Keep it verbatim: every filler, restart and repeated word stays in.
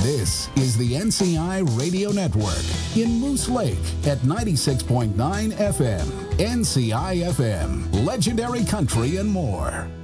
This is the N C I Radio Network in Moose Lake at ninety-six point nine F M. N C I F M, legendary country and more.